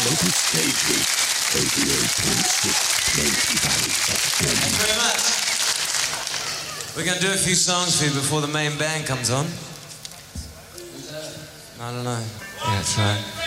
local stage route, 88.6 Plenty Valley FM. Thank you very much. We're going to do a few songs for you before the main band comes on. I don't know. Yeah, that's right.